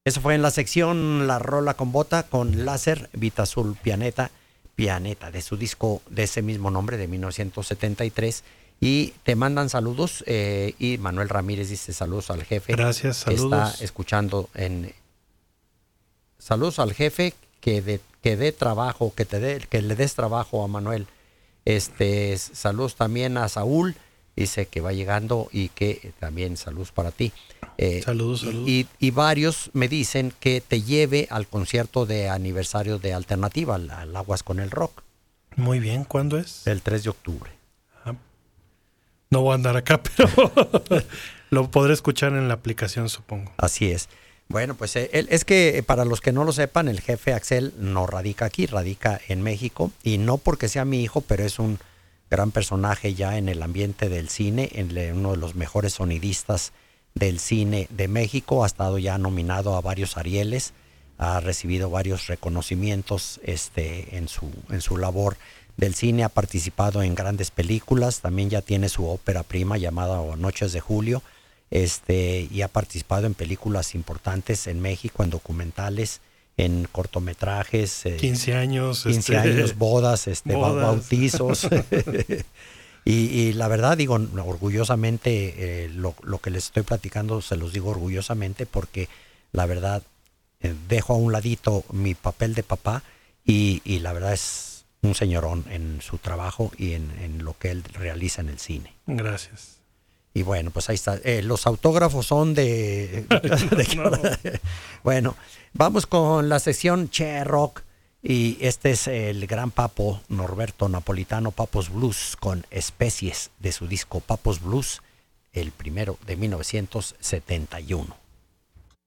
Eso fue en la sección La Rola con Bota con Láser, Vita Azul Pianeta, de su disco de ese mismo nombre de 1973. Y te mandan saludos y Manuel Ramírez dice saludos al jefe. Gracias, saludos. Está escuchando saludos al jefe que dé trabajo, que le des trabajo a Manuel. Saludos también a Saúl, dice que va llegando y que también saludos para ti. Saludos. Y varios me dicen que te lleve al concierto de aniversario de Alternativa, al Aguas con el Rock. Muy bien, ¿cuándo es? El 3 de octubre. No voy a andar acá, pero lo podré escuchar en la aplicación, supongo. Así es. Bueno, pues es que para los que no lo sepan, el jefe Axel no radica aquí, radica en México. Y no porque sea mi hijo, pero es un gran personaje ya en el ambiente del cine, uno de los mejores sonidistas del cine de México. Ha estado ya nominado a varios Arieles, ha recibido varios reconocimientos en su labor del cine, ha participado en grandes películas, también ya tiene su ópera prima llamada Noches de Julio, y ha participado en películas importantes en México, en documentales, en cortometrajes, 15 años, 15 años, bodas, bautizos. Y la verdad, digo, orgullosamente, lo que les estoy platicando, se los digo orgullosamente, porque la verdad, dejo a un ladito mi papel de papá y la verdad es un señorón en su trabajo y en lo que él realiza en el cine. Gracias. Y bueno, pues ahí está. Los autógrafos son de... No. Bueno, vamos con la sección Che Rock. Y este es el gran Papo Norberto Napolitano, Papos Blues, con Especies, de su disco Papos Blues, el primero de 1971.